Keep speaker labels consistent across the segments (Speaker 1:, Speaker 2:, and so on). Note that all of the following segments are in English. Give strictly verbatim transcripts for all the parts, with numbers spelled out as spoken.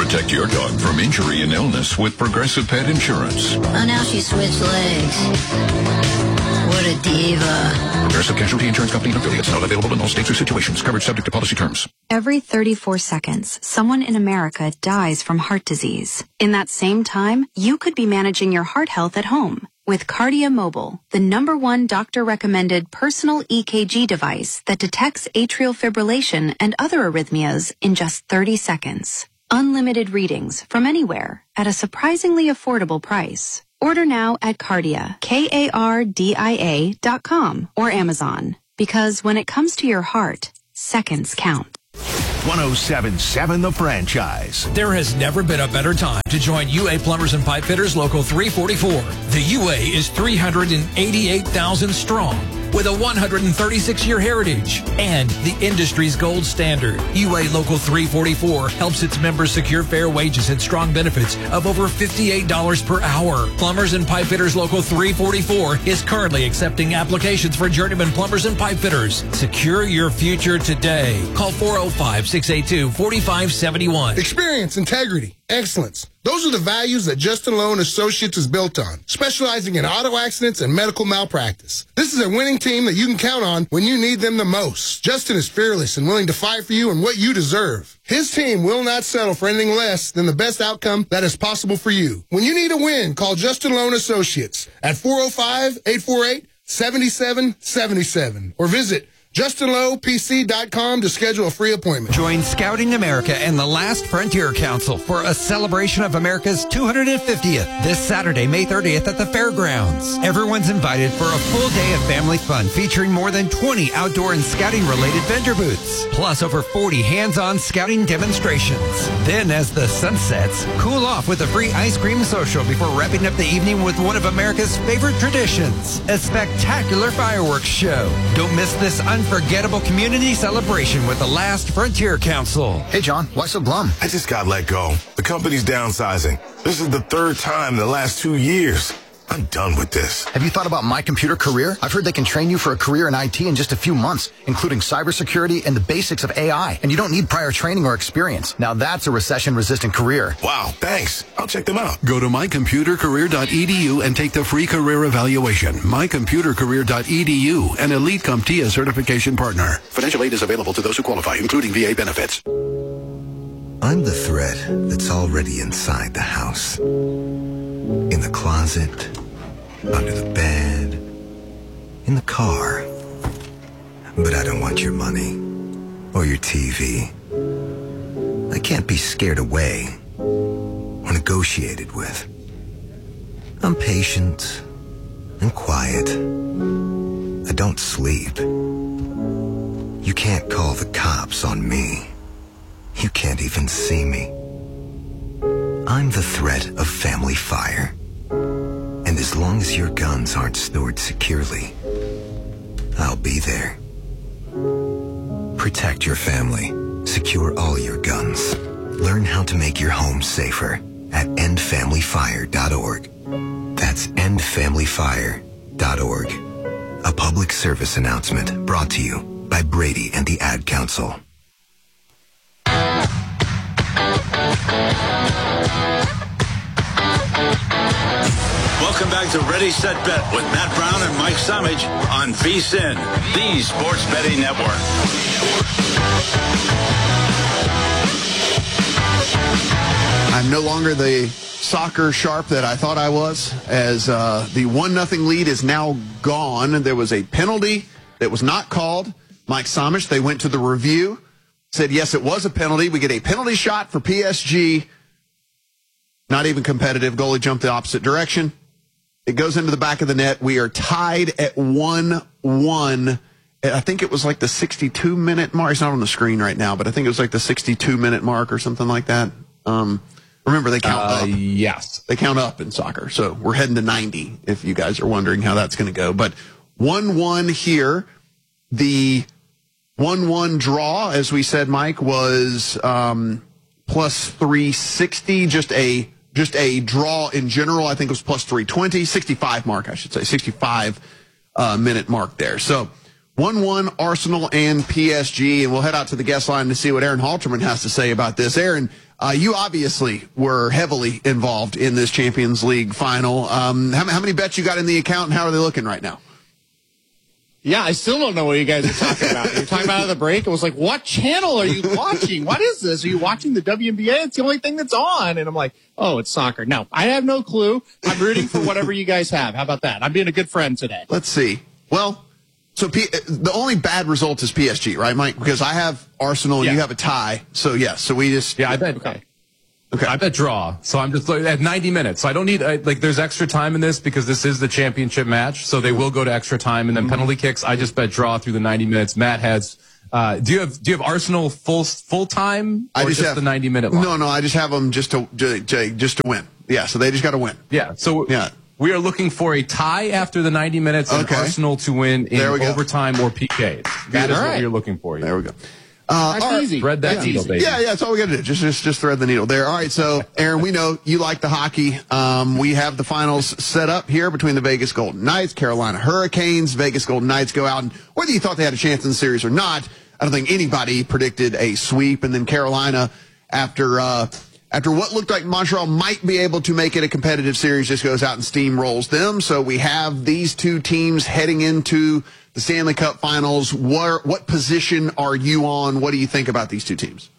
Speaker 1: Protect your dog from injury and illness with Progressive Pet Insurance.
Speaker 2: Oh, now she switched legs. What a diva.
Speaker 1: Progressive Casualty Insurance Company and affiliates. Not available in all states or situations. Coverage subject to policy terms.
Speaker 3: Every thirty-four seconds, someone in America dies from heart disease. In that same time, you could be managing your heart health at home with Cardia Mobile, the number one doctor-recommended personal E K G device that detects atrial fibrillation and other arrhythmias in just thirty seconds. Unlimited readings from anywhere at a surprisingly affordable price. Order now at Cardia, K A R D I A dot com or Amazon. Because when it comes to your heart, seconds count.
Speaker 4: one oh seven point seven The Franchise.
Speaker 5: There has never been a better time to join U A Plumbers and Pipe Fitters Local three forty-four. The U A is three hundred eighty-eight thousand strong with a one hundred thirty-six year heritage and the industry's gold standard. U A Local three forty-four helps its members secure fair wages and strong benefits of over fifty-eight dollars per hour. Plumbers and Pipe Fitters Local three forty-four is currently accepting applications for journeyman plumbers and pipe fitters. Secure your future today. Call four oh five, six eight two, four five seven one.
Speaker 6: Experience, integrity, excellence. Those are the values that Justin Loan Associates is built on, specializing in auto accidents and medical malpractice. This is a winning team that you can count on when you need them the most. Justin is fearless and willing to fight for you and what you deserve. His team will not settle for anything less than the best outcome that is possible for you. When you need a win, call Justin Loan Associates at four oh five, eight four eight, seven seven seven seven or visit Justin Low P C dot com to schedule a free appointment.
Speaker 7: Join Scouting America and the Last Frontier Council for a celebration of America's two hundred fiftieth this Saturday, May thirtieth at the fairgrounds. Everyone's invited for a full day of family fun featuring more than twenty outdoor and scouting-related vendor booths, plus over forty hands-on scouting demonstrations. Then, as the sun sets, cool off with a free ice cream social before wrapping up the evening with one of America's favorite traditions, a spectacular fireworks show. Don't miss this unforgettable Unforgettable community celebration with the Last Frontier Council.
Speaker 8: Hey, John, why so glum?
Speaker 9: I just got let go. The company's downsizing. This is the third time in the last two years. I'm done with this.
Speaker 8: Have you thought about My Computer Career? I've heard they can train you for a career in I T in just a few months, including cybersecurity and the basics of A I. And you don't need prior training or experience. Now that's a recession-resistant career.
Speaker 9: Wow, thanks. I'll check them out.
Speaker 10: Go to my computer career dot e d u and take the free career evaluation. my computer career dot e d u, an Elite CompTIA certification partner. Financial aid is available to those who qualify, including V A benefits.
Speaker 11: I'm the thread that's already inside the house. In the closet, under the bed, in the car. But I don't want your money or your T V. I can't be scared away or negotiated with. I'm patient and quiet. I don't sleep. You can't call the cops on me. You can't even see me. I'm the threat of family fire. And as long as your guns aren't stored securely, I'll be there. Protect your family. Secure all your guns. Learn how to make your home safer at end family fire dot org. That's end family fire dot org. A public service announcement brought to you by Brady and the Ad Council.
Speaker 12: Welcome back to Ready, Set, Bet with Matt Brown and Mike Summage on V S I N, the Sports Betting Network.
Speaker 13: I'm no longer the soccer sharp that I thought I was, as uh, the one nothing lead is now gone. There was a penalty that was not called. Mike Summage, they went to the review, said, yes, it was a penalty. We get a penalty shot for P S G. Not even competitive. Goalie jumped the opposite direction. It goes into the back of the net. We are tied at one one. I think it was like the sixty-two minute mark. It's not on the screen right now, but I think it was like the sixty-two minute mark or something like that. Um, remember, they count
Speaker 14: uh,
Speaker 13: up.
Speaker 14: Yes.
Speaker 13: They count up in soccer. So we're heading to ninety, if you guys are wondering how that's going to go. But one one here. The one one draw, as we said, Mike, was um, plus three sixty, just a just a draw in general. I think it was plus three twenty, sixty-five mark, I should say, sixty-five uh, minute mark there. So one one Arsenal and P S G, and we'll head out to the guest line to see what Aaron Halterman has to say about this. Aaron, Uh, you obviously were heavily involved in this Champions League final. Um, how, how many bets you got in the account, and how are they looking right now?
Speaker 14: Yeah, I still don't know what you guys are talking about. You're talking about at the break. I was like, what channel are you watching? What is this? Are you watching the W N B A? It's the only thing that's on. And I'm like, oh, it's soccer. No, I have no clue. I'm rooting for whatever you guys have. How about that? I'm being a good friend today.
Speaker 13: Let's see. Well, so P- the only bad result is P S G, right, Mike? Because I have Arsenal and
Speaker 15: yeah.
Speaker 13: you have a tie. So, yes, yeah, so we just...
Speaker 15: Yeah, I bet.
Speaker 14: Okay.
Speaker 15: Okay. I bet draw. So I'm just at ninety minutes. So I don't need, I, like, there's extra time in this because this is the championship match. So they will go to extra time and then mm-hmm. penalty kicks. I just bet draw through the ninety minutes. Matt has, uh, do you have, do you have Arsenal full, full time? Or
Speaker 13: I just,
Speaker 15: just
Speaker 13: have
Speaker 15: the ninety minute line?
Speaker 13: No, no, I just have them just to, to, to just to win. Yeah. So they just got to win.
Speaker 15: Yeah. So yeah. we are looking for a tie after the ninety minutes and
Speaker 13: okay.
Speaker 15: Arsenal to win in overtime or P Ks. That is
Speaker 13: right.
Speaker 15: what you're looking for.
Speaker 13: There we go. Uh,
Speaker 14: That's
Speaker 13: right.
Speaker 14: easy.
Speaker 15: Thread that
Speaker 14: That's
Speaker 15: needle,
Speaker 14: easy.
Speaker 15: baby.
Speaker 13: Yeah, yeah, that's all we got to do. Just, just, just thread the needle there. All right, so Aaron, we know you like the hockey. Um, we have the finals set up here between the Vegas Golden Knights, Carolina Hurricanes. Vegas Golden Knights go out, and whether you thought they had a chance in the series or not, I don't think anybody predicted a sweep. And then Carolina, after uh, after what looked like Montreal might be able to make it a competitive series, just goes out and steamrolls them. So we have these two teams heading into the Stanley Cup Finals. What, what position are you on? What do you think about these two teams?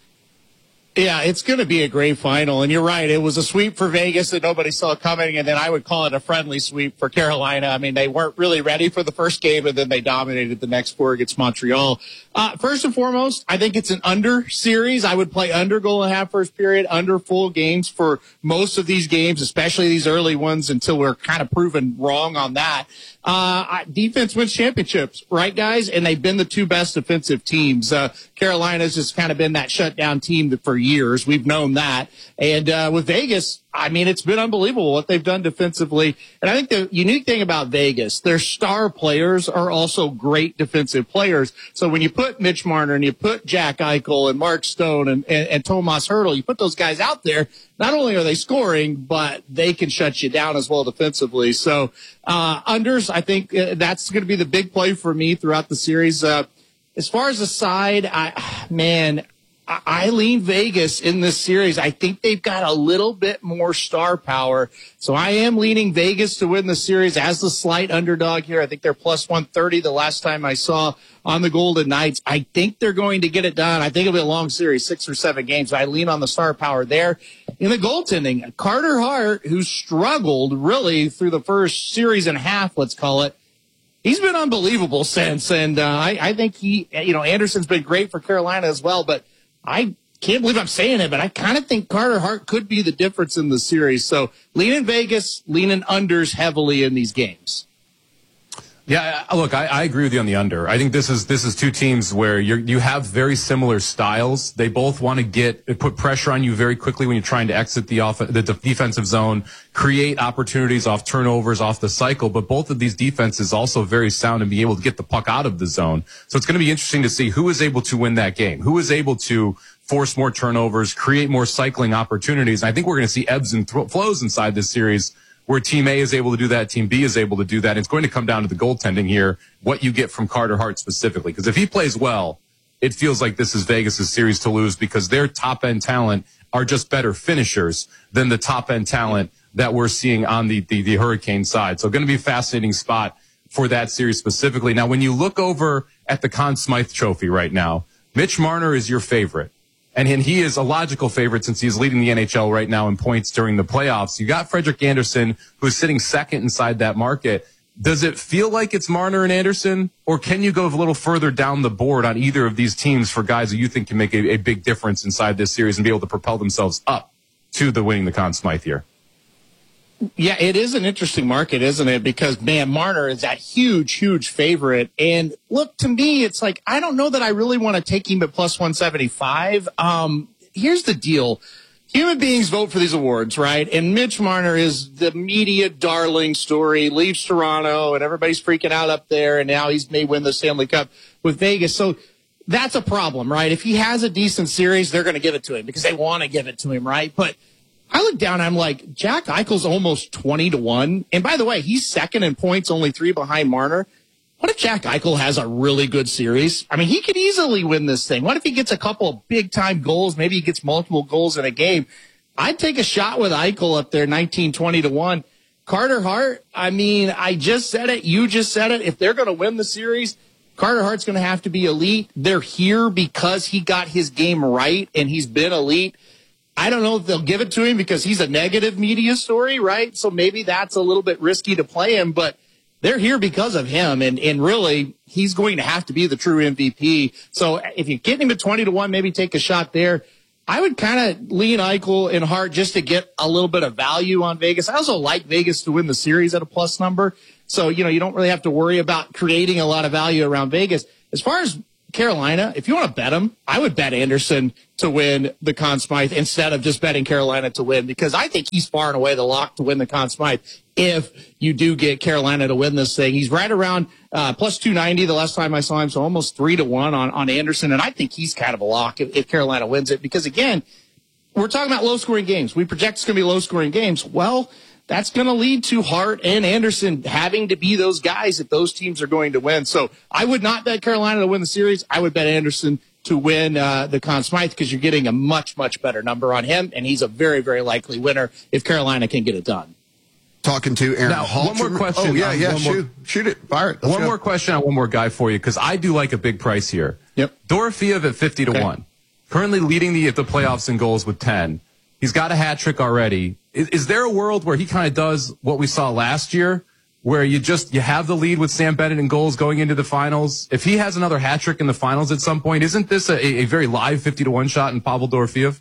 Speaker 14: Yeah, it's going to be a great final. And you're right. It was a sweep for Vegas that nobody saw coming. And then I would call it a friendly sweep for Carolina. I mean, they weren't really ready for the first game, and then they dominated the next four against Montreal. Uh, first and foremost, I think it's an under series. I would play under goal and a half first period, under full games for most of these games, especially these early ones, until we're kind of proven wrong on that. Uh, defense wins championships, right, guys? And they've been the two best defensive teams. Uh, Carolina's just kind of been that shutdown team that for years. We've known that. And, uh, with Vegas, I mean, it's been unbelievable what they've done defensively. And I think the unique thing about Vegas, their star players are also great defensive players. So when you put Mitch Marner and you put Jack Eichel and Mark Stone and, and, and Tomas Hertl, you put those guys out there, not only are they scoring, but they can shut you down as well defensively. So, uh, unders, I think uh, that's going to be the big play for me throughout the series. Uh, as far as the side, I, man, I, I lean Vegas in this series. I think they've got a little bit more star power. So I am leaning Vegas to win the series as the slight underdog here. I think they're plus one thirty the last time I saw on the Golden Knights. I think they're going to get it done. I think it'll be a long series, six or seven games. I lean on the star power there. In the goaltending, Carter Hart, who struggled really through the first series and a half, let's call it, he's been unbelievable since. And uh, I, I think he, you know, Anderson's been great for Carolina as well. But I can't believe I'm saying it, but I kind of think Carter Hart could be the difference in the series. So lean in Vegas, lean in unders heavily in these games.
Speaker 15: Yeah, look, I, I agree with you on the under. I think this is this is two teams where you you have very similar styles. They both want to get put pressure on you very quickly when you're trying to exit the off the defensive zone, create opportunities off turnovers, off the cycle. But both of these defenses also very sound and be able to get the puck out of the zone. So it's going to be interesting to see who is able to win that game, who is able to force more turnovers, create more cycling opportunities. And I think we're going to see ebbs and th- flows inside this series, where Team A is able to do that, Team B is able to do that. It's going to come down to the goaltending here, what you get from Carter Hart specifically. Because if he plays well, it feels like this is Vegas' series to lose because their top-end talent are just better finishers than the top-end talent that we're seeing on the, the, the Hurricane side. So going to be a fascinating spot for that series specifically. Now, when you look over at the Conn Smythe Trophy right now, Mitch Marner is your favorite. And he is a logical favorite since he's leading the N H L right now in points during the playoffs. You got Frederik Andersen, who's sitting second inside that market. Does it feel like it's Marner and Andersen, or can you go a little further down the board on either of these teams for guys that you think can make a, a big difference inside this series and be able to propel themselves up to the winning the Conn Smythe here?
Speaker 14: Yeah, it is an interesting market, isn't it? Because, man, Marner is that huge, huge favorite. And look, to me, it's like, I don't know that I really want to take him at plus one seventy-five. Um, here's the deal. Human beings vote for these awards, right? And Mitch Marner is the media darling story, leaves Toronto, and everybody's freaking out up there, and now he's may win the Stanley Cup with Vegas. So that's a problem, right? If he has a decent series, they're going to give it to him because they want to give it to him, right? But I look down, I'm like, Jack Eichel's almost twenty to one. And by the way, he's second in points, only three behind Marner. what if Jack Eichel has a really good series? I mean, he could easily win this thing. What if he gets a couple of big-time goals? Maybe he gets multiple goals in a game. I'd take a shot with Eichel up there, nineteen, twenty to one. Carter Hart, I mean, I just said it. You just said it. If they're going to win the series, Carter Hart's going to have to be elite. They're here because he got his game right, and he's been elite. I don't know if they'll give it to him because he's a negative media story, right? So maybe that's a little bit risky to play him, but they're here because of him, and, and really, he's going to have to be the true M V P. So if you get him at twenty to one, maybe take a shot there. I would kind of lean Eichel and Hart just to get a little bit of value on Vegas. I also like Vegas to win the series at a plus number. So, you know, you don't really have to worry about creating a lot of value around Vegas. As far as Carolina, if you want to bet them, I would bet Anderson to win the Conn Smythe instead of just betting Carolina to win, because I think he's far and away the lock to win the Conn Smythe if you do get Carolina to win this thing. He's right around uh, plus two ninety the last time I saw him, so almost three to one on, on Anderson, and I think he's kind of a lock if, if Carolina wins it, because, again, we're talking about low-scoring games. We project it's going to be low-scoring games. Well, that's going to lead to Hart and Anderson having to be those guys if those teams are going to win. So I would not bet Carolina to win the series. I would bet Anderson to win uh, the Conn Smythe, because you're getting a much, much better number on him, and he's a very, very likely winner if Carolina can get it done.
Speaker 13: Talking to Aaron
Speaker 15: now,
Speaker 13: Halterman.
Speaker 15: One more question.
Speaker 13: Oh, yeah,
Speaker 15: um,
Speaker 13: yeah,
Speaker 15: shoot.
Speaker 13: More, shoot it. Fire it. Let's
Speaker 15: one
Speaker 13: go.
Speaker 15: more question on one more guy for you, because I do like a big price here.
Speaker 14: Yep.
Speaker 15: Dorofeev at fifty to one. Okay. Currently leading the, the playoffs in goals with ten. He's got a hat trick already. Is, is there a world where he kind of does what we saw last year, where you just you have the lead with Sam Bennett in goals going into the finals? If he has another hat trick in the finals at some point, isn't this a, a very live fifty to one shot in Pavel Dorofeev?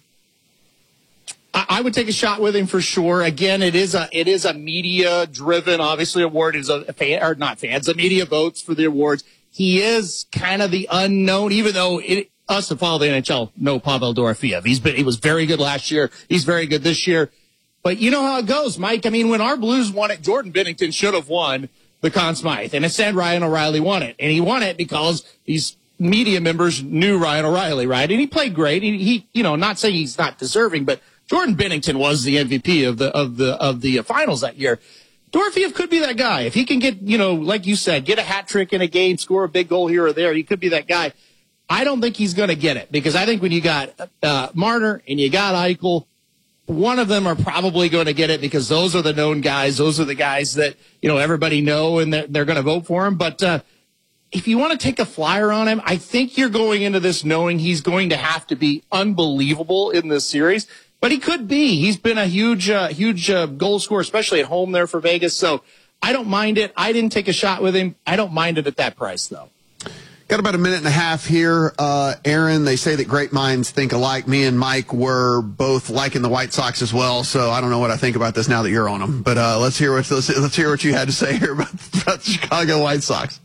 Speaker 14: I, I would take a shot with him for sure. Again, it is a it is a media driven, obviously, award. It is a fan or not fans, the media votes for the awards. He is kind of the unknown, even though it. Us that follow the N H L know Pavel Dorofeev. He's been, he was very good last year. He's very good this year. But you know how it goes, Mike. I mean, when our Blues won it, Jordan Binnington should have won the Conn Smythe. And instead, Ryan O'Reilly won it. And he won it because these media members knew Ryan O'Reilly, right? And he played great. He, he you know, not saying he's not deserving, but Jordan Binnington was the M V P of the, of the, of the finals that year. Dorofeev could be that guy. If he can get, you know, like you said, get a hat trick in a game, score a big goal here or there, he could be that guy. I don't think he's going to get it, because I think when you got uh, Marner and you got Eichel, one of them are probably going to get it, because those are the known guys. Those are the guys that, you know, everybody know, and they're, they're going to vote for him. But uh, if you want to take a flyer on him, I think you're going into this knowing he's going to have to be unbelievable in this series. But he could be. He's been a huge, uh, huge uh, goal scorer, especially at home there for Vegas. So I don't mind it. I didn't take a shot with him. I don't mind it at that price, though.
Speaker 13: Got about a minute and a half here. Uh, Aaron, they say that great minds think alike. Me and Mike were both liking the White Sox as well, so I don't know what I think about this now that you're on them. But uh, let's hear what let's, let's hear what you had to say here about, about the Chicago White Sox.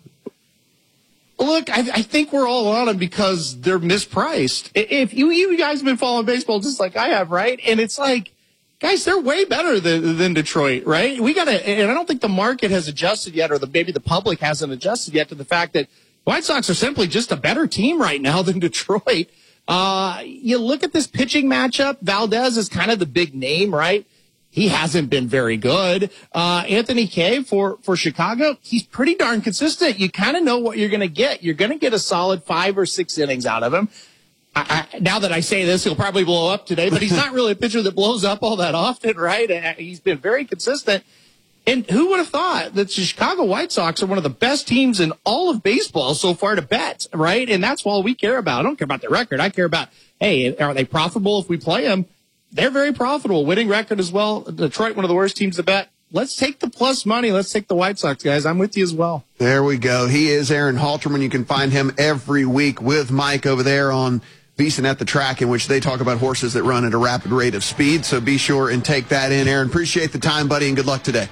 Speaker 14: Look, I, I think we're all on them because they're mispriced. If you, you guys have been following baseball just like I have, right? And it's like, guys, they're way better than, than Detroit, right? We got to, and I don't think the market has adjusted yet, or the maybe the public hasn't adjusted yet to the fact that White Sox are simply just a better team right now than Detroit. Uh, you look at this pitching matchup. Valdez is kind of the big name, right? He hasn't been very good. Uh, Anthony Kay for, for Chicago, he's pretty darn consistent. You kind of know what you're going to get. You're going to get a solid five or six innings out of him. I, I, now that I say this, he'll probably blow up today, but he's not really a pitcher that blows up all that often, right? And he's been very consistent. And who would have thought that the Chicago White Sox are one of the best teams in all of baseball so far to bet, right? And that's all we care about. I don't care about their record. I care about, hey, are they profitable if we play them? They're very profitable. Winning record as well. Detroit, one of the worst teams to bet. Let's take the plus money. Let's take the White Sox, guys. I'm with you as well.
Speaker 13: There we go. He is Aaron Halterman. You can find him every week with Mike over there on VSiN at the Track, in which they talk about horses that run at a rapid rate of speed. So be sure and take that in, Aaron. Appreciate the time, buddy, and good luck today.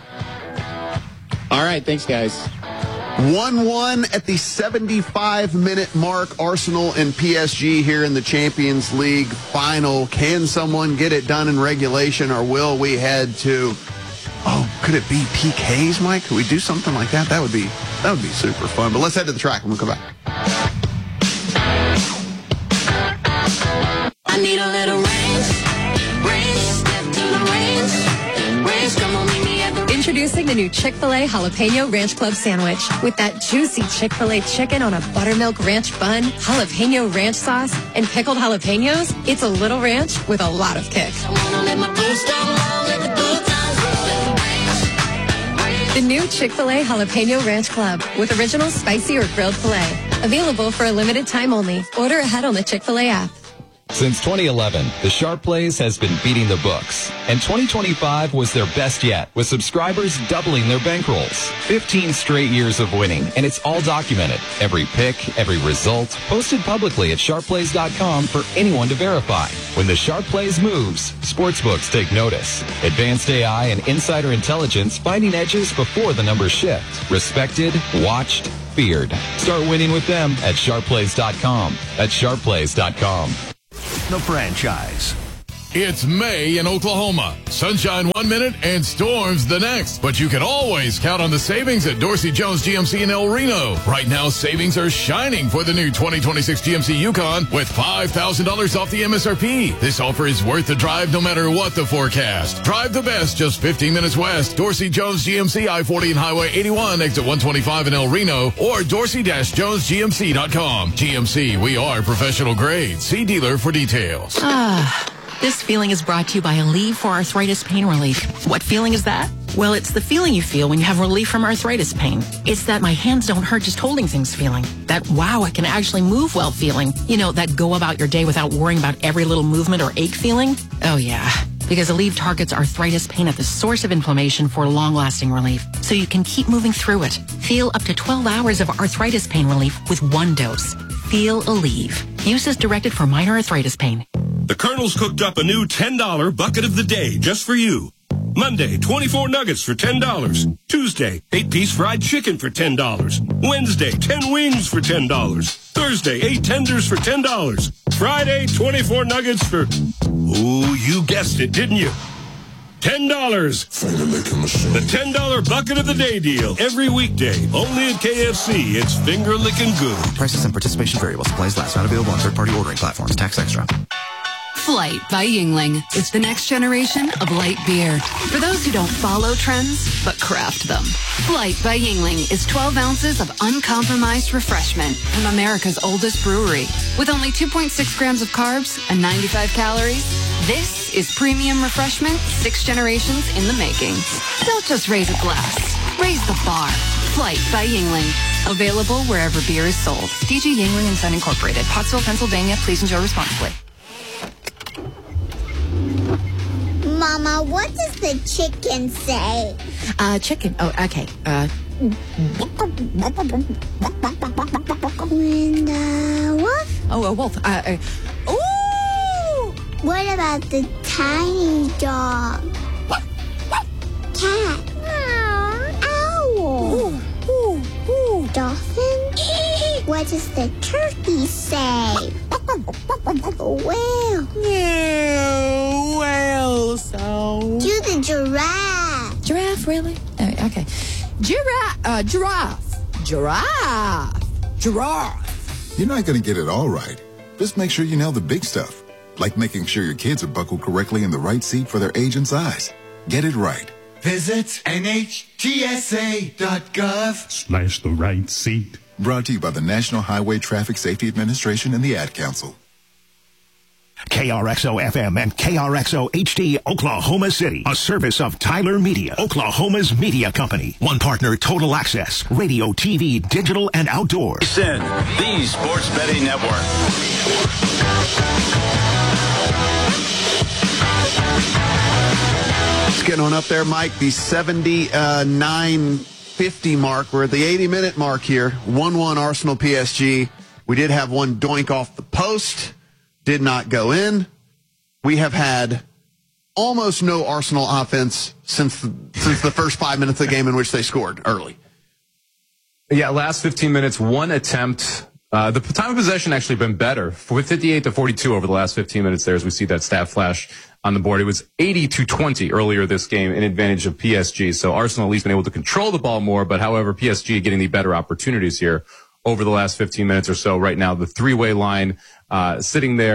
Speaker 14: All right. Thanks, guys.
Speaker 13: one one at the seventy-five minute mark. Arsenal and P S G here in the Champions League final. Can someone get it done in regulation, or will we head to, oh, could it be P Ks, Mike? Could we do something like that? That would be, that would be super fun. But let's head to the track and we'll come back.
Speaker 2: I need a little range, range, step to the range, range, come on, meet me at the
Speaker 16: Introducing the new Chick-fil-A Jalapeno Ranch Club Sandwich. With that juicy Chick-fil-A chicken on a buttermilk ranch bun, jalapeno ranch sauce, and pickled jalapenos, it's a little ranch with a lot of kick. The new Chick-fil-A Jalapeno Ranch Club with original spicy or grilled filet. Available for a limited time only. Order ahead on the Chick-fil-A app.
Speaker 17: Since twenty eleven, the Sharp Plays has been beating the books. And twenty twenty-five was their best yet, with subscribers doubling their bankrolls. fifteen straight years of winning, and it's all documented. Every pick, every result, posted publicly at sharp plays dot com for anyone to verify. When the Sharp Plays moves, sportsbooks take notice. Advanced A I and insider intelligence finding edges before the numbers shift. Respected, watched, feared. Start winning with them at sharp plays dot com. That's sharp plays dot com.
Speaker 4: The franchise.
Speaker 18: It's May in Oklahoma. Sunshine one minute and storms the next. But you can always count on the savings at Dorsey Jones G M C in El Reno. Right now, savings are shining for the new twenty twenty-six G M C Yukon with five thousand dollars off the M S R P. This offer is worth the drive no matter what the forecast. Drive the best just fifteen minutes west. Dorsey Jones G M C I forty and Highway eighty-one, exit one twenty-five in El Reno, or dorsey jones g m c dot com. G M C, we are professional grade. See dealer for details.
Speaker 19: Ah. This feeling is brought to you by Aleve for Arthritis Pain Relief. What feeling is that? Well, it's the feeling you feel when you have relief from arthritis pain. It's that my hands don't hurt just holding things feeling. That, wow, I can actually move well feeling. You know, that go about your day without worrying about every little movement or ache feeling. Oh, yeah. Because Aleve targets arthritis pain at the source of inflammation for long-lasting relief, so you can keep moving through it. Feel up to twelve hours of arthritis pain relief with one dose. Feel Aleve. Use as directed for minor arthritis pain.
Speaker 20: The Colonel's cooked up a new ten dollar bucket of the day just for you. Monday, twenty-four nuggets for ten dollars. Tuesday, eight-piece fried chicken for ten dollars. Wednesday, ten wings for ten dollars. Thursday, eight tenders for ten dollars. Friday, twenty-four nuggets for... Ooh, you guessed it, didn't you? ten dollars. The ten dollar bucket of the day deal. Every weekday. Only at K F C. It's finger-licking good.
Speaker 21: Prices and participation variable. Supplies last. Not available on third-party ordering platforms. Tax extra.
Speaker 22: Flight by Yuengling. It's the next generation of light beer. For those who don't follow trends, but craft them. Flight by Yuengling is twelve ounces of uncompromised refreshment from America's oldest brewery. With only two point six grams of carbs and ninety-five calories, this is premium refreshment six generations in the making. Don't just raise a glass. Raise the bar. Flight by Yuengling. Available wherever beer is sold. D G Yuengling and Son Incorporated. Pottsville, Pennsylvania. Please enjoy responsibly.
Speaker 23: Mama, what does the chicken say?
Speaker 19: Uh, chicken. Oh, okay. Uh.
Speaker 23: And, uh, wolf?
Speaker 19: Oh, a wolf. Uh, uh, ooh!
Speaker 23: What about the tiny dog? Cat? Owl? Ooh, ooh, ooh. Dolphin? What does the turkey say? Whale?
Speaker 19: Yeah, whale sound.
Speaker 23: Do the giraffe.
Speaker 19: Giraffe, really? Oh, okay. Giraffe. Uh, giraffe. Giraffe. Giraffe.
Speaker 24: You're not going to get it all right. Just make sure you nail the big stuff, like making sure your kids are buckled correctly in the right seat for their age and size. Get it right.
Speaker 25: Visit N H T S A dot gov
Speaker 24: Slash the right seat. Brought to you by the National Highway Traffic Safety Administration and the Ad Council.
Speaker 4: K R X O F M and K R X O H D Oklahoma City, a service of Tyler Media, Oklahoma's media company. One partner, Total Access, radio, T V, digital, and outdoor.
Speaker 12: Sin, the Sports Betting Network.
Speaker 13: It's getting on up there, Mike. The seventy-nine fifty mark. We're at the eighty minute mark here. one one Arsenal P S G. We did have one doink off the post. Did not go in. We have had almost no Arsenal offense since the, since the first five minutes of the game in which they scored early.
Speaker 15: Yeah, last fifteen minutes, one attempt. Uh, the time of possession actually been better with fifty-eight to forty-two over the last fifteen minutes there as we see that stat flash on the board. It was eighty to twenty earlier this game in advantage of P S G. So Arsenal at least been able to control the ball more, but however, P S G getting the better opportunities here over the last fifteen minutes or so. Right now, the three-way line uh, sitting there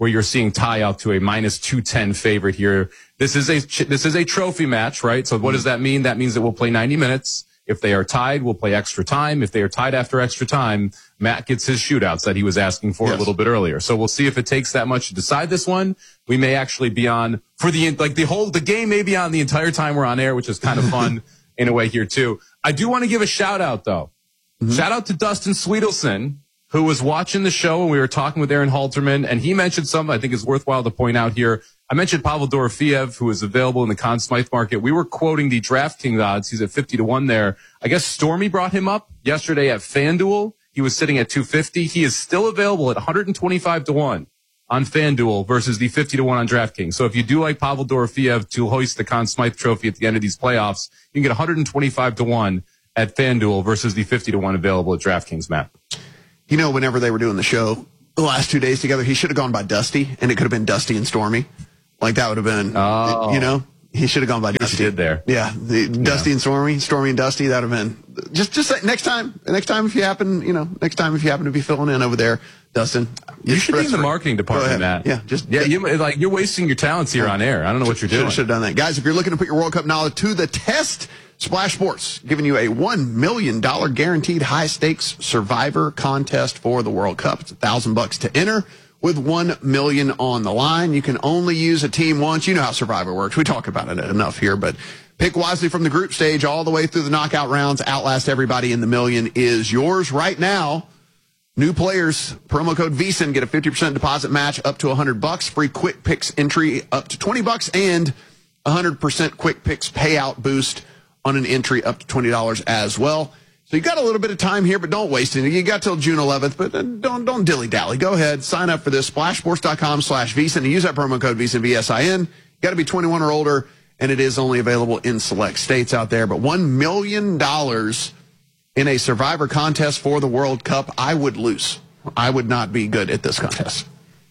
Speaker 15: where you're seeing tie out to a minus two ten favorite here. This is a this is a trophy match, right? So what does that mean? That means that we'll play ninety minutes. If they are tied, we'll play extra time. If they are tied after extra time, Matt gets his shootouts that he was asking for yes. a little bit earlier. So we'll see if it takes that much to decide this one. We may actually be on for the like the whole the game may be on the entire time we're on air, which is kind of fun in a way here too. I do want to give a shout out though. Mm-hmm. Shout out to Dustin Sweetelson, who was watching the show and we were talking with Aaron Halterman, and he mentioned something I think is worthwhile to point out here. I mentioned Pavel Dorofeev, who is available in the Conn Smythe market. We were quoting the DraftKings odds. He's at fifty to one there. I guess Stormy brought him up yesterday at FanDuel. He was sitting at two fifty. He is still available at one twenty-five to one on FanDuel versus the fifty to one on DraftKings. So if you do like Pavel Dorofeev to hoist the Conn Smythe trophy at the end of these playoffs, you can get one twenty-five to one at FanDuel versus the fifty to one available at DraftKings, Matt.
Speaker 13: You know, whenever they were doing the show the last two days together, he should have gone by Dusty, and it could have been Dusty and Stormy. Like, that would have been, oh. you know, he should have gone by
Speaker 15: he
Speaker 13: Dusty.
Speaker 15: did there.
Speaker 13: Yeah, the Dusty yeah. and Stormy, Stormy and Dusty, that would have been, just just like next time, next time if you happen, you know, next time if you happen to be filling in over there, Dustin.
Speaker 15: You should be in the marketing department, Matt.
Speaker 13: Yeah, just
Speaker 15: yeah, you, like you're wasting your talents here on air. I don't know what you're doing.
Speaker 13: Should have done that. Guys, if you're looking to put your World Cup knowledge to the test, Splash Sports giving you a one million dollars guaranteed high-stakes survivor contest for the World Cup. It's a thousand bucks to enter with one million dollars on the line. You can only use a team once. You know how Survivor works. We talk about it enough here, but pick wisely from the group stage all the way through the knockout rounds. Outlast everybody in the million is yours right now. New players, promo code VSiN, get a fifty percent deposit match up to one hundred bucks, free quick picks entry up to twenty bucks, and one hundred percent quick picks payout boost on an entry up to twenty dollars as well. So you got a little bit of time here, but don't waste it. You got till June eleventh, but don't don't dilly-dally. Go ahead, sign up for this, splashsports.com slash VSiN, and use that promo code VSiN, V S I N. You got to be twenty-one or older, and it is only available in select states out there. But one million dollars in a survivor contest for the World Cup, I would lose. I would not be good at this contest.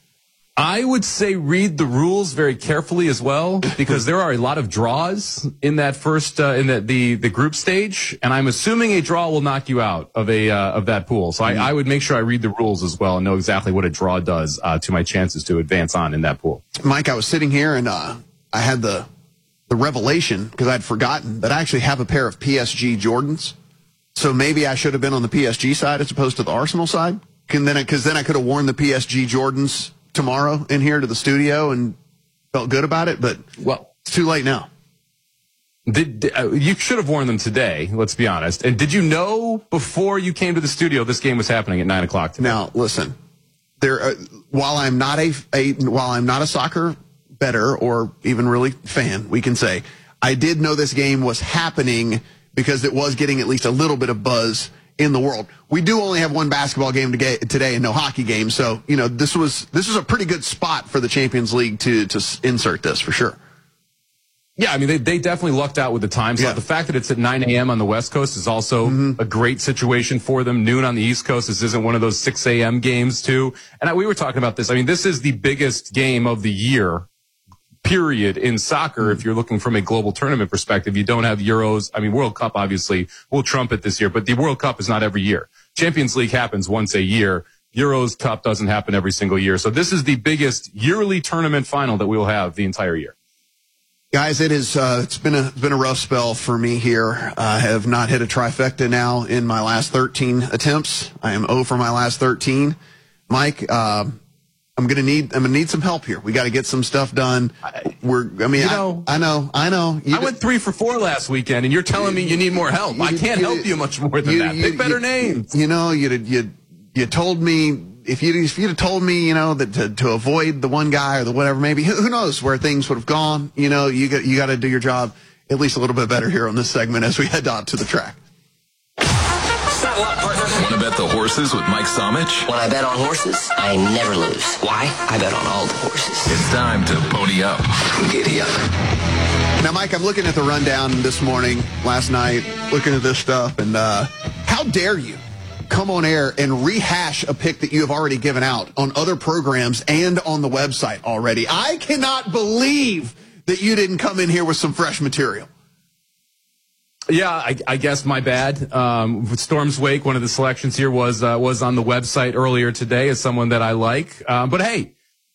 Speaker 15: I would say read the rules very carefully as well, because there are a lot of draws in that first uh, in the, the the group stage, and I'm assuming a draw will knock you out of a uh, of that pool. So I, I would make sure I read the rules as well and know exactly what a draw does uh, to my chances to advance on in that pool.
Speaker 13: Mike, I was sitting here and uh, I had the the revelation, because I'd forgotten that I actually have a pair of P S G Jordans. So maybe I should have been on the P S G side as opposed to the Arsenal side, and then because then I could have worn the P S G Jordans tomorrow in here to the studio and felt good about it, but well, it's too late now.
Speaker 15: Did, uh, you should have worn them today, let's be honest. And did you know before you came to the studio this game was happening at nine o'clock today?
Speaker 13: Now, listen, there. Uh, while I'm not a, a while I'm not a soccer bettor or even really fan, we can say I did know this game was happening because it was getting at least a little bit of buzz in the world. We do only have one basketball game today and no hockey game, so you know this was this was a pretty good spot for the Champions League to to insert this for sure.
Speaker 15: Yeah, I mean they they definitely lucked out with the time slot. Yeah. The fact that it's at nine a.m. on the West Coast is also mm-hmm. a great situation for them. Noon on the East Coast. This isn't one of those six a.m. games too. And I, we were talking about this. I mean, this is the biggest game of the year. Period in soccer. If you're looking from a global tournament perspective, you don't have Euros. I mean, World Cup obviously will trump it this year, but the World Cup is not every year. Champions League happens once a year. Euros Cup doesn't happen every single year. So this is the biggest yearly tournament final that we will have the entire year.
Speaker 13: Guys, it is, uh, it's been a, it's been a rough spell for me here. I have not hit a trifecta now in my last thirteen attempts. I am zero for my last thirteen. Mike, uh, I'm gonna need. I'm gonna need some help here. We got to get some stuff done. We're. I mean,
Speaker 15: you know,
Speaker 13: I, I know. I know.
Speaker 15: You I went three for four last weekend, and you're telling me you need more help. You, I can't you, help you much more than you, that. Pick better
Speaker 13: you,
Speaker 15: names.
Speaker 13: You know, you you you told me if you if you'd have told me, you know, that to, to avoid the one guy or the whatever, maybe who, who knows where things would have gone. You know, you got you got to do your job at least a little bit better here on this segment as we head out to the track.
Speaker 1: Saddle up, partner. Want to bet the horses with Mike Somich?
Speaker 3: When I bet on horses, I never lose. Why? I bet on all the horses.
Speaker 1: It's time to pony up.
Speaker 3: Giddy up.
Speaker 13: Now, Mike, I'm looking at the rundown this morning, last night, looking at this stuff, and uh, how dare you come on air and rehash a pick that you have already given out on other programs and on the website already. I cannot believe that you didn't come in here with some fresh material.
Speaker 15: Yeah, I, I guess my bad. Um, Storm's Wake, one of the selections here was uh, was on the website earlier today as someone that I like. Um, but hey,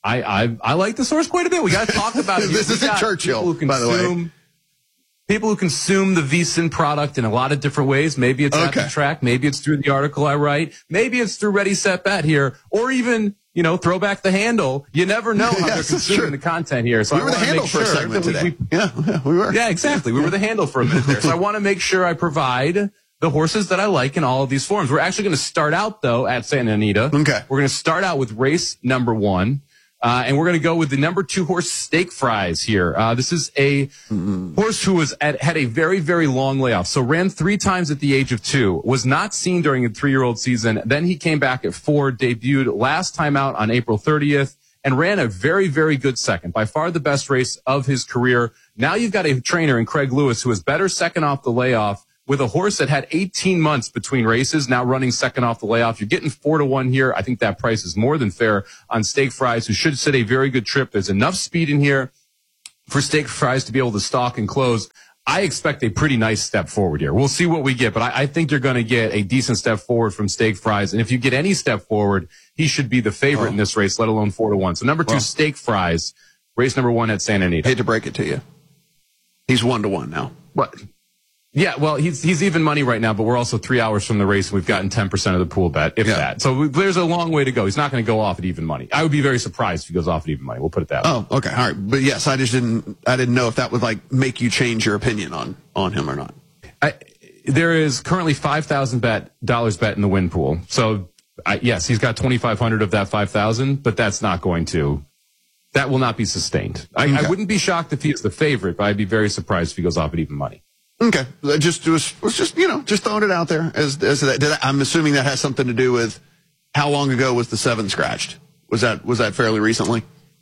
Speaker 15: I, I I like this horse quite a bit. We got to talk about it.
Speaker 13: This
Speaker 15: We
Speaker 13: isn't
Speaker 15: got
Speaker 13: Churchill,
Speaker 15: people who
Speaker 13: by the way.
Speaker 15: consume- People who consume the VSiN product in a lot of different ways. Maybe it's at
Speaker 13: Okay.
Speaker 15: the track. Maybe it's through the article I write. Maybe it's through Ready, Set, Bet here. Or even, you know, throw back the handle. You never know how
Speaker 13: Yes,
Speaker 15: they're
Speaker 13: that's
Speaker 15: consuming
Speaker 13: true.
Speaker 15: the content here. So
Speaker 13: We
Speaker 15: I
Speaker 13: were the
Speaker 15: wanna
Speaker 13: handle
Speaker 15: make
Speaker 13: for a
Speaker 15: sure
Speaker 13: segment
Speaker 15: that we-
Speaker 13: today.
Speaker 15: we-
Speaker 13: Yeah, yeah, we were.
Speaker 15: Yeah, exactly. We were the handle for a minute there. So I want to make sure I provide the horses that I like in all of these forms. We're actually going to start out, though, at Santa Anita.
Speaker 13: Okay.
Speaker 15: We're going to start out with race number one. Uh, and we're going to go with the number two horse, Steak Fries, here. Uh, this is a mm-hmm. horse who was at, had a very, very long layoff. So ran three times at the age of two, was not seen during a three-year-old season. Then he came back at four, debuted last time out on April thirtieth, and ran a very, very good second. By far the best race of his career. Now you've got a trainer in Craig Lewis who is better second off the layoff, with a horse that had eighteen months between races, now running second off the layoff. You're getting four to one here. I think that price is more than fair on Steak Fries, who should sit a very good trip. There's enough speed in here for Steak Fries to be able to stalk and close. I expect a pretty nice step forward here. We'll see what we get, but I, I think you're going to get a decent step forward from Steak Fries. And if you get any step forward, he should be the favorite oh. in this race, let alone four to one. So number two, well, Steak Fries, race number one at Santa Anita.
Speaker 13: Hate to break it to you. He's one to one now.
Speaker 15: What? Yeah, well, he's he's even money right now, but we're also three hours from the race. And we've gotten ten percent of the pool bet, if yeah. that. So we, there's a long way to go. He's not going to go off at even money. I would be very surprised if he goes off at even money. We'll put it that way.
Speaker 13: Oh, okay. All right. But yes, I just didn't, I didn't know if that would like make you change your opinion on, on him or not.
Speaker 15: I, there is currently five thousand bet, dollars bet in the win pool. So I, yes, he's got twenty-five hundred of that five thousand, but that's not going to, that will not be sustained. I, okay. I wouldn't be shocked if he is the favorite, but I'd be very surprised if he goes off at even money.
Speaker 13: Okay, just was was just you know just throwing it out there as as that. Did that. I'm assuming that has something to do with how long ago was the seven scratched? Was that was that fairly recently?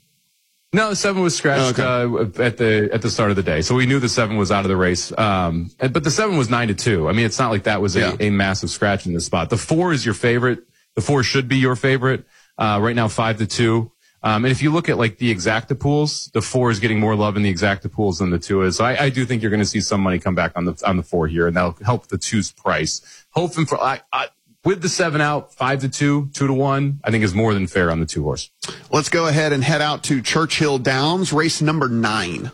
Speaker 15: No, the seven was scratched oh, okay. uh, at the at the start of the day, so we knew the seven was out of the race. Um, but the seven was nine to two. I mean, it's not like that was a, yeah. a massive scratch in this spot. The four is your favorite. The four should be your favorite. Uh, right now, five to two. Um, and if you look at like the exacta pools, the four is getting more love in the exacta pools than the two is. So I, I do think you're going to see some money come back on the on the four here, and that'll help the two's price. Hoping for I, I, with the seven out, five to two, two to one, I think is more than fair on the two horse.
Speaker 13: Let's go ahead and head out to Churchill Downs, race number nine.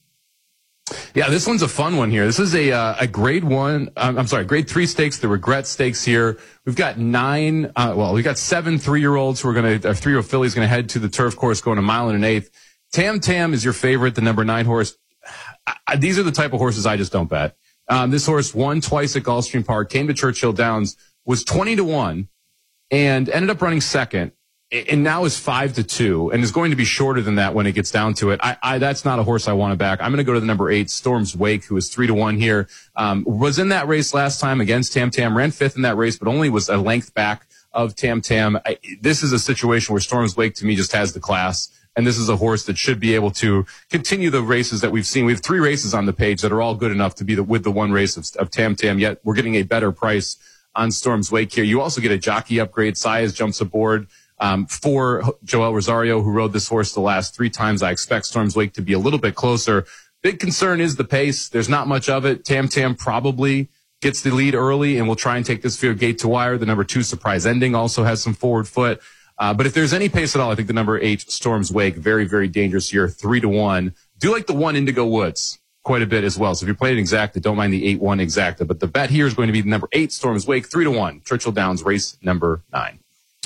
Speaker 15: Yeah, this one's a fun one here. This is a uh, a grade one. Um, I'm sorry, grade three stakes, the Regret Stakes here. We've got nine. Uh, well, we've got seven three-year-olds who are going to. Uh, three-year-old fillies going to head to the turf course, going a mile and an eighth. Tam Tam is your favorite, the number nine horse. I, I, these are the type of horses I just don't bet. Um, this horse won twice at Gulfstream Park, came to Churchill Downs, was twenty to one, and ended up running second. And now is five to two, and is going to be shorter than that when it gets down to it. I, I that's not a horse I want to back. I'm going to go to the number eight, Storm's Wake, who is three to one here. Um, was in that race last time against Tam Tam, ran fifth in that race, but only was a length back of Tam Tam. I, this is a situation where Storm's Wake to me just has the class, and this is a horse that should be able to continue the races that we've seen. We have three races on the page that are all good enough to be the, with the one race of, of Tam Tam. Yet we're getting a better price on Storm's Wake here. You also get a jockey upgrade. Saez jumps aboard. Um, for Joel Rosario, who rode this horse the last three times. I expect Storm's Wake to be a little bit closer. Big concern is the pace. There's not much of it. Tam Tam probably gets the lead early and will try and take this field gate to wire. The number two, Surprise Ending, also has some forward foot. Uh, but if there's any pace at all, I think the number eight, Storm's Wake, very, very dangerous here, three to one. Do like the one, Indigo Woods, quite a bit as well. So if you're playing exacta, don't mind the eight one exacta. But the bet here is going to be the number eight, Storm's Wake, three to one. Churchill Downs, race number nine.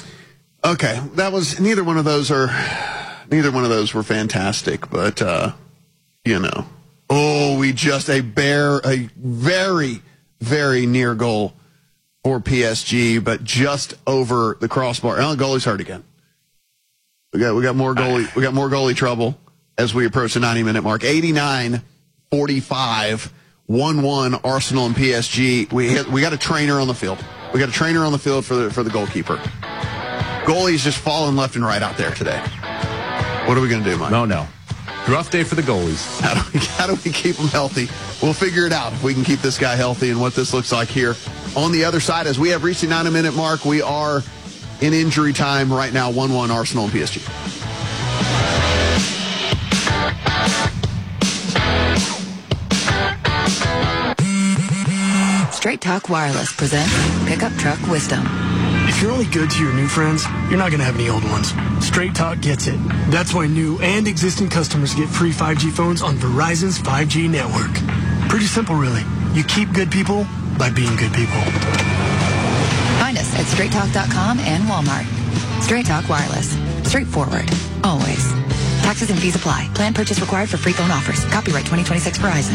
Speaker 13: Okay, that was neither one of those are neither one of those were fantastic, but uh, you know, oh, we just a bare a very very near goal for P S G, but just over the crossbar. Oh, goalie's hurt again. We got we got more goalie we got more goalie trouble as we approach the ninety minute mark. eighty-nine forty-five one one Arsenal and P S G. We hit, we got a trainer on the field. We got a trainer on the field for the for the goalkeeper. Goalie's just falling left and right out there today. What are we going to do, Mike?
Speaker 15: No, no. Rough day for the goalies.
Speaker 13: How do, we, how do we keep them healthy? We'll figure it out if we can keep this guy healthy and what this looks like here on the other side. As we have reached the ninety-minute mark, we are in injury time right now, one one Arsenal and P S G.
Speaker 5: Straight Talk Wireless presents Pickup Truck Wisdom. If you're only good to your new friends, you're not going to have any old ones. Straight Talk gets it. That's why new and existing customers get free five G phones on Verizon's five G network. Pretty simple, really. You keep good people by being good people.
Speaker 6: Find us at straight talk dot com and Walmart. Straight Talk Wireless. Straightforward. Always. Taxes and fees apply. Plan purchase required for free phone offers. Copyright twenty twenty-six Verizon.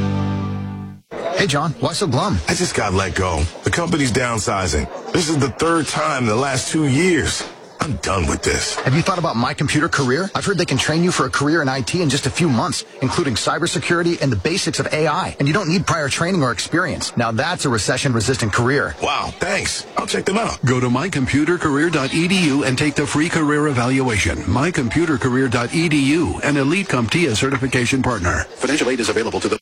Speaker 7: Hey, John, why so glum?
Speaker 8: I just got let go. The company's downsizing. This is the third time in the last two years. I'm done with this.
Speaker 7: Have you thought about My Computer Career? I've heard they can train you for a career in I T in just a few months, including cybersecurity and the basics of A I. And you don't need prior training or experience. Now that's a recession-resistant career.
Speaker 8: Wow, thanks. I'll check them out.
Speaker 10: Go to my computer career dot e d u and take the free career evaluation. my computer career dot e d u, an Elite CompTIA certification partner. Financial aid is available to the...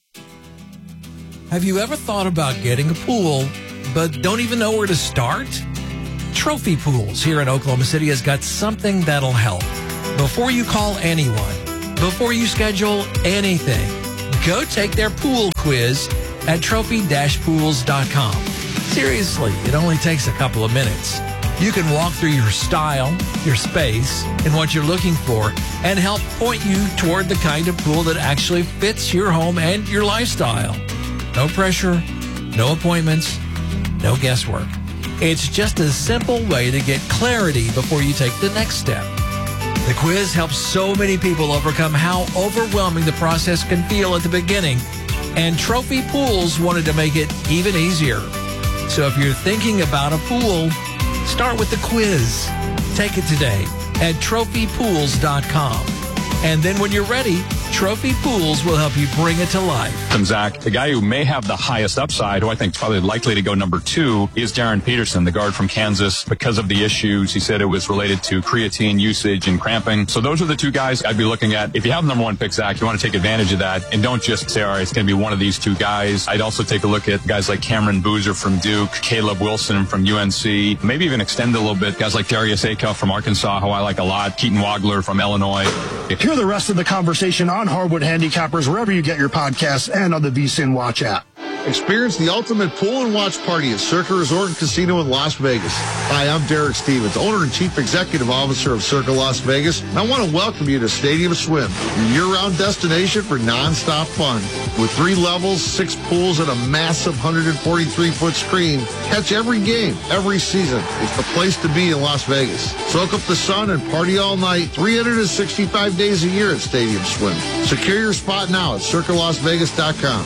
Speaker 9: Have you ever thought about getting a pool, but don't even know where to start? Trophy Pools here in Oklahoma City has got something that'll help. Before you call anyone, before you schedule anything, go take their pool quiz at trophy dash pools dot com. Seriously, it only takes a couple of minutes. You can walk through your style, your space, and what you're looking for, and help point you toward the kind of pool that actually fits your home and your lifestyle. No pressure, no appointments, no guesswork. It's just a simple way to get clarity before you take the next step. The quiz helps so many people overcome how overwhelming the process can feel at the beginning, and Trophy Pools wanted to make it even easier. So if you're thinking about a pool, start with the quiz. Take it today at trophy pools dot com. And then when you're ready, Trophy Pools will help you bring it to life.
Speaker 26: From Zach, the guy who may have the highest upside, who I think is probably likely to go number two, is Darren Peterson, the guard from Kansas. Because of the issues, he said it was related to creatine usage and cramping. So those are the two guys I'd be looking at. If you have the number one pick, Zach, you want to take advantage of that and don't just say, all right, it's going to be one of these two guys. I'd also take a look at guys like Cameron Boozer from Duke, Caleb Wilson from U N C, maybe even extend it a little bit. Guys like Darius Acuff from Arkansas, who I like a lot, Keaton Wagler from Illinois.
Speaker 27: Hear the rest of the conversation on Hardwood Handicappers wherever you get your podcasts and on the V S I N Watch app.
Speaker 28: Experience the ultimate pool and watch party at Circa Resort and Casino in Las Vegas. Hi, I'm Derek Stevens, owner and chief executive officer of Circa Las Vegas, and I want to welcome you to Stadium Swim, your year-round destination for non-stop fun. With three levels, six pools, and a massive one hundred forty-three foot screen, catch every game, every season. It's the place to be in Las Vegas. Soak up the sun and party all night, three hundred sixty-five days a year at Stadium Swim. Secure your spot now at circa las vegas dot com.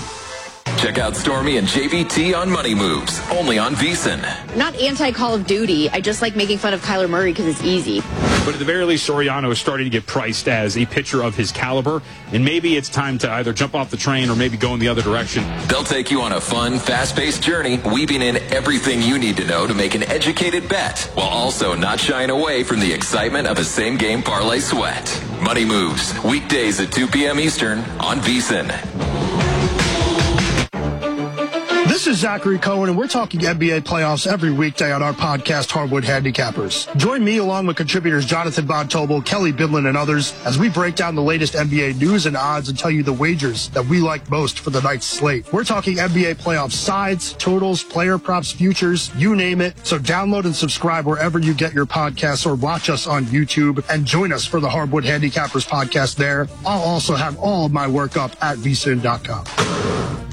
Speaker 1: Check out Stormy and J V T on Money Moves, only on V S I N.
Speaker 29: Not anti-Call of Duty. I just like making fun of Kyler Murray because it's easy.
Speaker 30: But at the very least, Soriano is starting to get priced as a pitcher of his caliber, and maybe it's time to either jump off the train or maybe go in the other direction.
Speaker 1: They'll take you on a fun, fast-paced journey, weaving in everything you need to know to make an educated bet, while also not shying away from the excitement of a same-game parlay sweat. Money Moves, weekdays at two p.m. Eastern on V S I N.
Speaker 27: This is Zachary Cohen, and we're talking N B A playoffs every weekday on our podcast, Hardwood Handicappers. Join me along with contributors Jonathan Von Tobel, Kelly Bidlin, and others as we break down the latest N B A news and odds and tell you the wagers that we like most for the night's slate. We're talking N B A playoff sides, totals, player props, futures, you name it. So download and subscribe wherever you get your podcasts or watch us on YouTube and join us for the Hardwood Handicappers podcast there. I'll also have all of my work up at v s i n dot com.